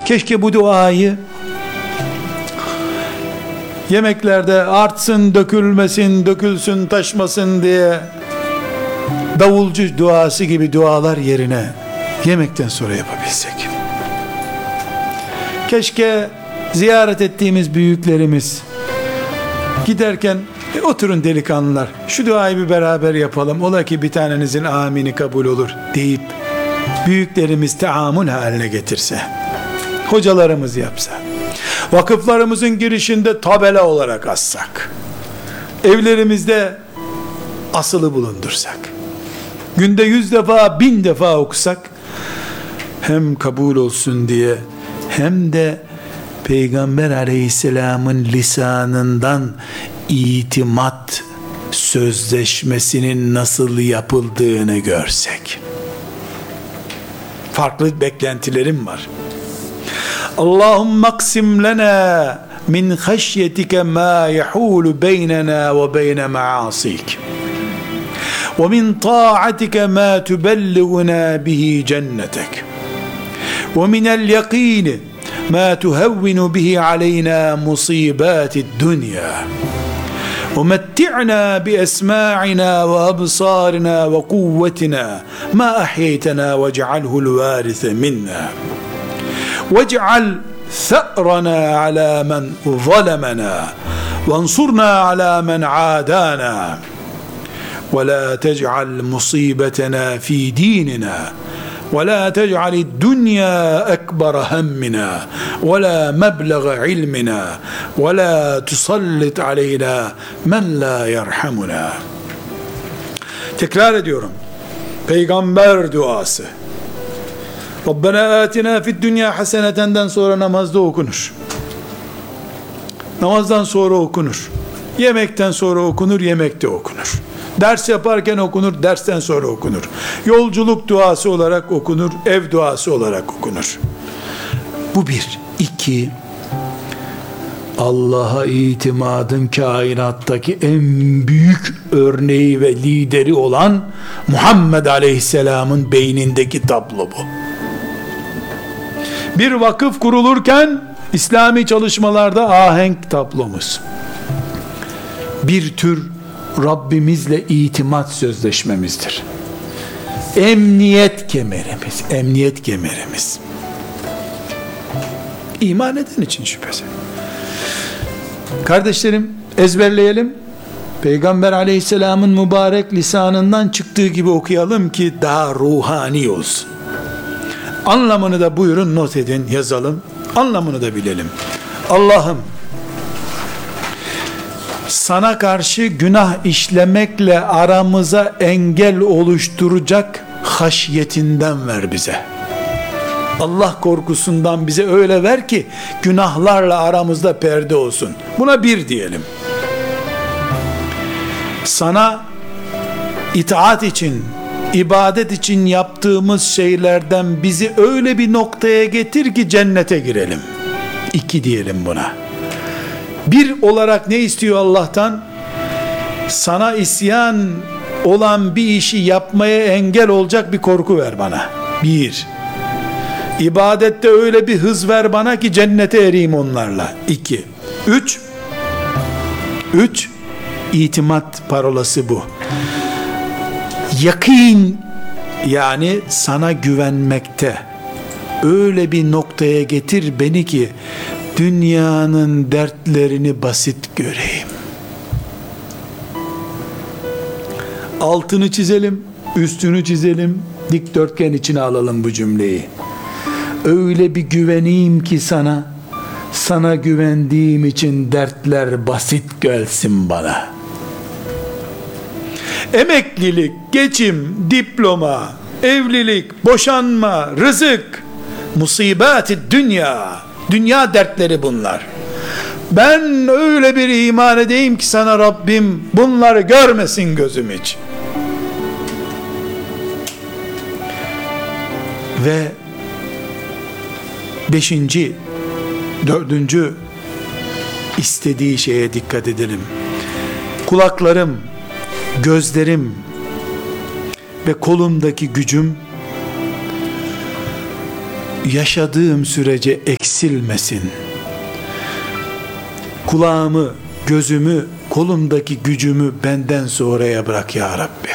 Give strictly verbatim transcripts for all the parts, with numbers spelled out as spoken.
Keşke bu duayı yemeklerde artsın, dökülmesin, dökülsün, taşmasın diye davulcu duası gibi dualar yerine yemekten sonra yapabilsek. Keşke ziyaret ettiğimiz büyüklerimiz giderken e, oturun delikanlılar, şu duayı bir beraber yapalım, ola ki bir tanenizin amini kabul olur deyip büyüklerimiz teamül haline getirse, hocalarımız yapsa, vakıflarımızın girişinde tabela olarak assak, evlerimizde asılı bulundursak, günde yüz defa, bin defa okusak, hem kabul olsun diye hem de Peygamber aleyhisselamın lisanından itimat sözleşmesinin nasıl yapıldığını görsek. Farklı beklentilerim var. Allahümme aksim lana min haşyetike ma yahulu beynena ve beyne maasik ve min ta'atike ma tubelliguna bihi cennetek ve minel yakini ma tuhevvinu bihi aleyna musibatid dünya ve metti'na bi esma'ina ve absarina ve kuvvetina ma ahyeytena ve cealhul varise minna وَاجْعَلْ ثَأْرَنَا عَلَى مَنْ ظَلَمَنَا وَانْصُرْنَا عَلَى مَنْ عَادَانَا وَلَا تَجْعَلْ مُصِيبَتَنَا فِي دِينِنَا وَلَا تَجْعَلِ الدُّنْيَا أَكْبَرَ هَمِّنَا وَلَا مَبْلَغَ عِلْمِنَا وَلَا تُسَلِّطْ عَلَيْنَا مَنْ لَا يَرْحَمُنَا. Tekrar ediyorum. Peygamber duası. Rabbena atina fid dünya hasenetenden sonra namazda okunur. Namazdan sonra okunur. Yemekten sonra okunur, yemekte okunur. Ders yaparken okunur, dersten sonra okunur. Yolculuk duası olarak okunur, ev duası olarak okunur. Bu bir. İki, Allah'a itimadın kainattaki en büyük örneği ve lideri olan Muhammed Aleyhisselam'ın beynindeki tablo bu. Bir vakıf kurulurken İslami çalışmalarda ahenk tablomuz. Bir tür Rabbimizle itimat sözleşmemizdir. Emniyet kemerimiz, emniyet kemerimiz. İman eden için şüphesiz. Kardeşlerim, ezberleyelim. Peygamber aleyhisselamın mübarek lisanından çıktığı gibi okuyalım ki daha ruhani olsun. Anlamını da buyurun not edin, yazalım. Anlamını da bilelim. Allah'ım, sana karşı günah işlemekle aramıza engel oluşturacak haşyetinden ver bize. Allah korkusundan bize öyle ver ki günahlarla aramızda perde olsun. Buna bir diyelim. Sana itaat için, ibadet için yaptığımız şeylerden bizi öyle bir noktaya getir ki cennete girelim. İki diyelim buna. Bir olarak ne istiyor Allah'tan? Sana isyan olan bir işi yapmaya engel olacak bir korku ver bana. Bir. İbadette öyle bir hız ver bana ki cennete ereyim onlarla. İki. Üç. Üç. İtimat parolası bu. Yakîn, yani sana güvenmekte öyle bir noktaya getir beni ki dünyanın dertlerini basit göreyim. Altını çizelim, üstünü çizelim, dikdörtgen içine alalım bu cümleyi. Öyle bir güveneyim ki sana, sana güvendiğim için dertler basit gelsin bana. Emeklilik, geçim, diploma, evlilik, boşanma, rızık, musibati dünya, dünya dertleri bunlar. Ben öyle bir iman edeyim ki sana Rabbim bunları görmesin gözüm hiç. Ve beşinci, dördüncü istediği şeye dikkat edelim. Kulaklarım, gözlerim ve kolumdaki gücüm yaşadığım sürece eksilmesin. Kulağımı, gözümü, kolumdaki gücümü benden sonraya bırak ya Rabbi.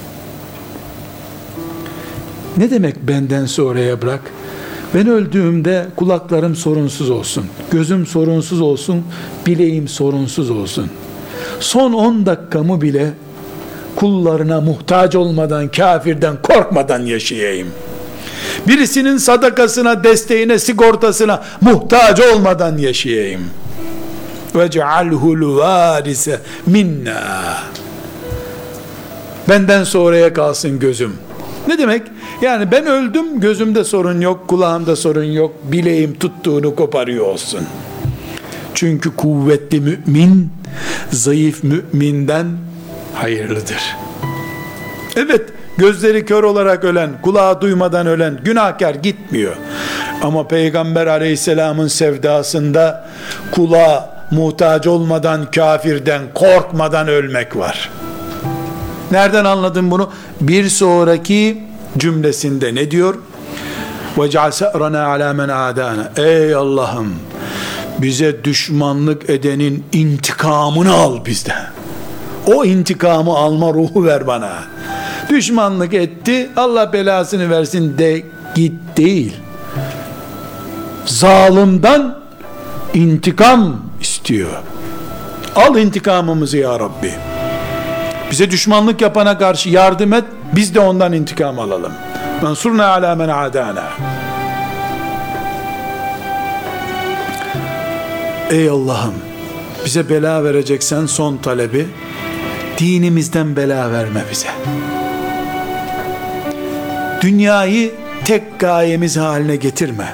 Ne demek benden sonraya bırak? Ben öldüğümde kulaklarım sorunsuz olsun, gözüm sorunsuz olsun, bileğim sorunsuz olsun. Son on dakikamı bile kullarına muhtaç olmadan, kafirden korkmadan yaşayayım. Birisinin sadakasına, desteğine, sigortasına muhtaç olmadan yaşayayım. وَجَعَلْهُ الْوَارِسَ minna. Benden sonraya kalsın gözüm. Ne demek? Yani ben öldüm, gözümde sorun yok, kulağımda sorun yok, bileğim tuttuğunu koparıyor olsun. Çünkü kuvvetli mümin, zayıf müminden hayırlıdır. Evet, gözleri kör olarak ölen, kulağı duymadan ölen günahkar gitmiyor. Ama Peygamber aleyhisselamın sevdasında kulağa muhtaç olmadan, kafirden korkmadan ölmek var. Nereden anladın bunu? Bir sonraki cümlesinde ne diyor? وَجْعَلْ سَأْرَنَا عَلَى مَنْ عَادَانَا. Ey Allah'ım, bize düşmanlık edenin intikamını al bizden. O intikamı alma ruhu ver bana. Düşmanlık etti, Allah belasını versin de git değil. Zalimden intikam istiyor. Al intikamımızı ya Rabbi. Bize düşmanlık yapana karşı yardım et, biz de ondan intikam alalım. Mensurna ala men adana. Ey Allah'ım, bize bela vereceksen son talebi, dinimizden bela verme bize. Dünyayı tek gayemiz haline getirme.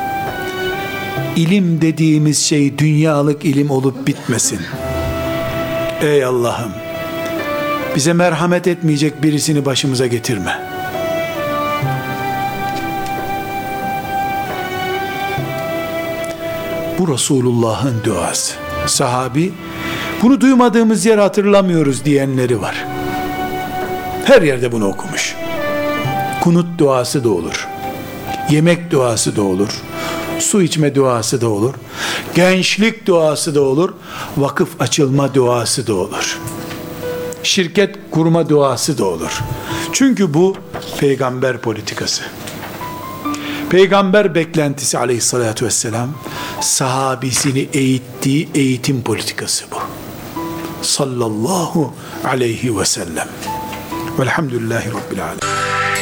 İlim dediğimiz şey dünyalık ilim olup bitmesin. Ey Allah'ım, bize merhamet etmeyecek birisini başımıza getirme. Bu Resulullah'ın duası. Sahabi, bunu duymadığımız yer hatırlamıyoruz diyenleri var. Her yerde bunu okumuş. Kunut duası da olur. Yemek duası da olur. Su içme duası da olur. Gençlik duası da olur. Vakıf açılma duası da olur. Şirket kurma duası da olur. Çünkü bu peygamber politikası. Peygamber beklentisi aleyhissalatü vesselam, sahabisini eğittiği eğitim politikası bu. Sallallahu aleyhi ve sellem. Velhamdülillahi Rabbil alemin.